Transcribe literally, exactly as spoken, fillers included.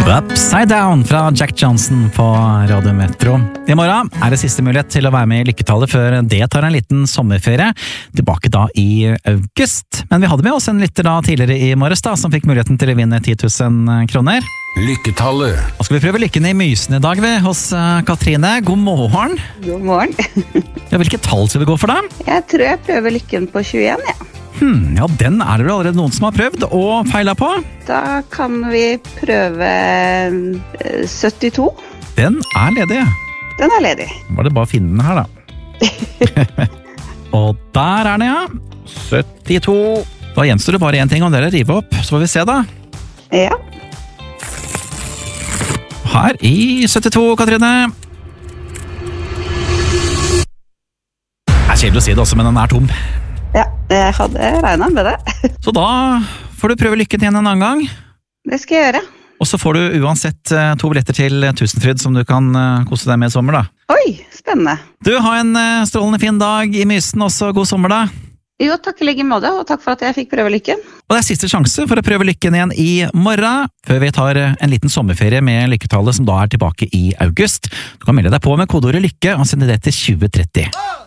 Upside Down fra Jack Johnson på Radio Metro. I morgen er det siste mulighet til å være med i Lykketallet før det tar en liten sommerferie. Tilbake da i august. Men vi hadde med oss en lytter da tidligere i morges da, som fikk muligheten til å vinne ti tusen kroner. Lykketallet. Nå skal vi prøve lykken i Mysen i dag ved, hos Katrine. God morgen. God morgen. Ja, hvilket tall skal vi gå for da? Jeg tror jeg prøver lykken på tjueen, ja. Hmm, ja, den er det vel allerede noen som har prøvd og feilet på. Da kan vi prøve syttito. Den er ledig. Den er ledig. Var det bare å finne den her da. Og der er den, ja. syttito. Da gjenstår det bare en ting, og det er å rive opp. Så får vi se da. Ja. Her i syttito, Katrine. Det er kjedelig å si det også, men den er tom. Ja, jeg hadde regnet med det. Så da får du prøve lykken igjen en annen gang. Det skal jeg gjøre. Og så får du uansett to billetter til Tusenfryd som du kan kose deg med i sommer da. Oi, spennende. Du, ha en strålende fin dag i Mysen, også god sommer da. Jo, takk i like måte, og takk for at jeg fikk prøve lykken. Og det er siste sjanse for å prøve lykken igjen i morgen, før vi tar en liten sommerferie med Lykketallet som da er tilbake i august. Du kan melde deg på med kodeordet lykke og sende det til tjue tretti.